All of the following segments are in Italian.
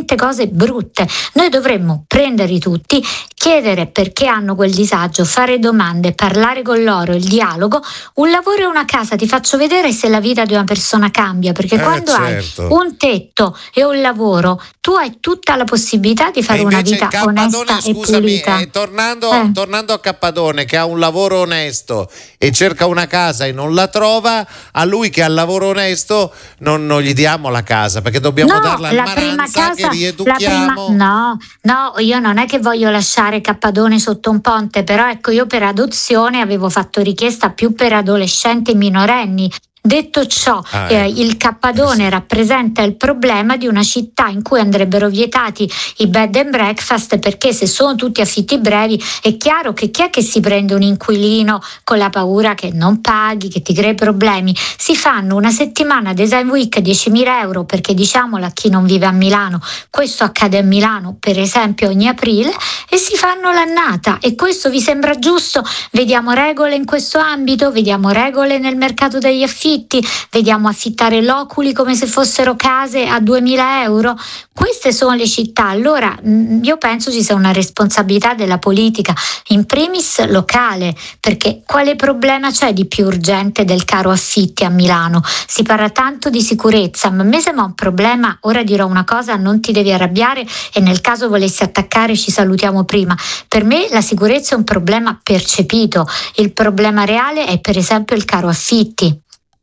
veramente cose brutte. Noi dovremmo prenderli tutti, chiedere perché hanno quel disagio, fare domande, parlare con loro, il dialogo. Un lavoro e una casa, ti faccio vedere se la vita di una persona cambia, perché quando certo. hai un tetto e un lavoro, tu hai tutta la possibilità di fare una vita onesta e pulita. Tornando a Cappadone, che ha un lavoro onesto e cerca una casa e non la trova, a lui che ha il lavoro onesto non gli diamo la casa, perché dobbiamo darla al Maranza, che rieduchiamo. No, io non è che voglio lasciare Cappadone sotto un ponte, però ecco, io per adozione avevo fatto richiesta più per adolescenti e minorenni. Detto ciò, il Cappadone rappresenta il problema di una città in cui andrebbero vietati i bed and breakfast, perché se sono tutti affitti brevi è chiaro che chi è che si prende un inquilino con la paura che non paghi, che ti crei problemi? Si fanno una settimana design week 10.000 euro, perché diciamolo a chi non vive a Milano, questo accade a Milano per esempio ogni aprile, e si fanno l'annata. E questo vi sembra giusto? Vediamo regole in questo ambito, vediamo regole nel mercato degli affitti, vediamo affittare loculi come se fossero case a 2.000 euro. Queste sono le città. Allora io penso ci sia una responsabilità della politica, in primis locale, perché quale problema c'è di più urgente del caro affitti a Milano? Si parla tanto di sicurezza, ma a me sembra un problema. Ora dirò una cosa, non ti devi arrabbiare, e nel caso volessi attaccare ci salutiamo prima. Per me la sicurezza è un problema percepito, il problema reale è per esempio il caro affitti.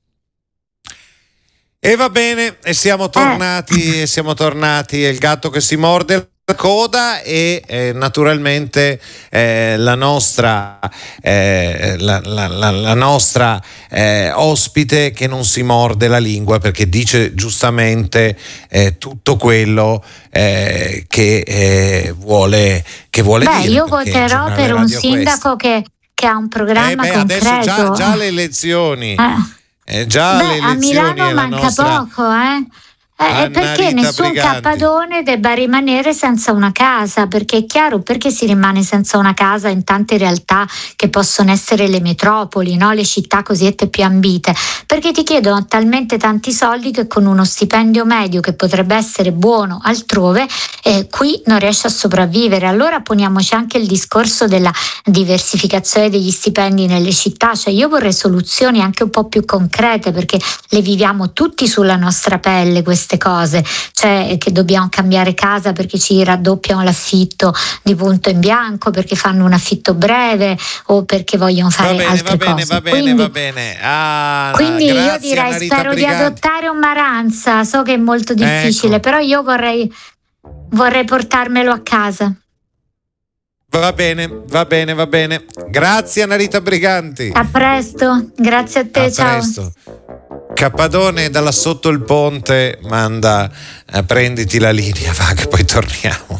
E va bene, e siamo tornati, è il gatto che si morde la coda, e naturalmente la nostra ospite che non si morde la lingua, perché dice giustamente tutto quello che vuole dire. Io voterò per un sindaco che ha un programma concreto. Adesso già le elezioni. Le a Milano manca poco, perché nessun Cappadone debba rimanere senza una casa, perché è chiaro perché si rimane senza una casa in tante realtà che possono essere le metropoli, no? Le città cosiddette più ambite, perché ti chiedono talmente tanti soldi che con uno stipendio medio che potrebbe essere buono altrove, qui non riesce a sopravvivere. Allora poniamoci anche il discorso della diversificazione degli stipendi nelle città, cioè io vorrei soluzioni anche un po' più concrete, perché le viviamo tutti sulla nostra pelle queste cose, cioè che dobbiamo cambiare casa perché ci raddoppiano l'affitto di punto in bianco, perché fanno un affitto breve o perché vogliono fare altre cose. Va bene. Quindi grazie, io direi, Annarita spero Briganti, di adottare un Maranza, so che è molto difficile, però io vorrei portarmelo a casa. Va bene. Grazie Annarita Briganti. A presto, grazie a te, ciao. Presto. Cappadone dalla sotto il ponte manda prenditi la linea, va che poi torniamo.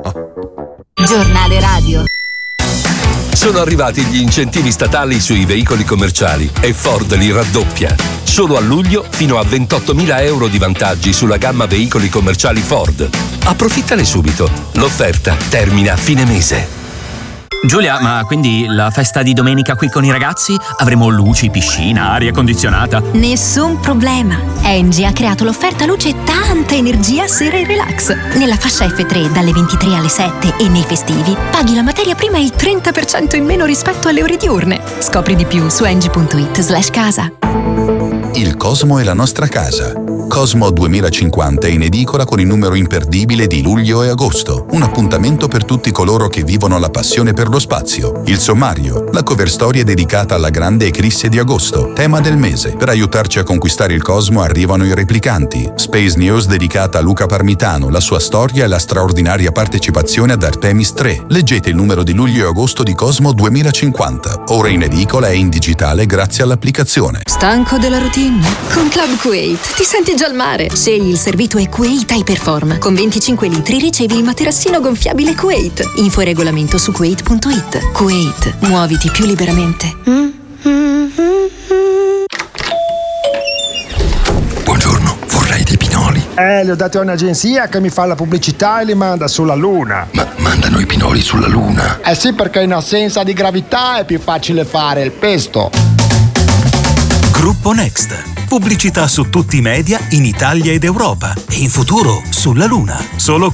Giornale radio. Sono arrivati gli incentivi statali sui veicoli commerciali e Ford li raddoppia. Solo a luglio fino a 28.000 euro di vantaggi sulla gamma veicoli commerciali Ford. Approfittane subito. L'offerta termina a fine mese. Giulia, ma quindi la festa di domenica qui con i ragazzi? Avremo luci, piscina, aria condizionata? Nessun problema. Engie ha creato l'offerta luce tanta energia sera e relax. Nella fascia F3 dalle 23 alle 7 e nei festivi paghi la materia prima il 30% in meno rispetto alle ore diurne. Scopri di più su engie.it/casa. Il Cosmo è la nostra casa. Cosmo 2050 è in edicola con il numero imperdibile di luglio e agosto. Un appuntamento per tutti coloro che vivono la passione per lo spazio. Il sommario, la cover storia dedicata alla grande eclisse di agosto, tema del mese. Per aiutarci a conquistare il Cosmo arrivano i replicanti. Space News dedicata a Luca Parmitano, la sua storia e la straordinaria partecipazione ad Artemis 3. Leggete il numero di luglio e agosto di Cosmo 2050. Ora in edicola e in digitale grazie all'applicazione. Stanco della routine? Con Club Kuwait ti senti già al mare. Scegli il servito e Kuwait Hyperform. Con 25 litri ricevi il materassino gonfiabile Kuwait. Info e regolamento su Kuwait.it. Kuwait, muoviti più liberamente. Buongiorno, vorrei dei pinoli. Li ho dati a un'agenzia che mi fa la pubblicità e li manda sulla Luna. Ma mandano i pinoli sulla Luna? Sì, perché in assenza di gravità è più facile fare il pesto. Gruppo Next. Pubblicità su tutti i media in Italia ed Europa e in futuro sulla Luna. Solo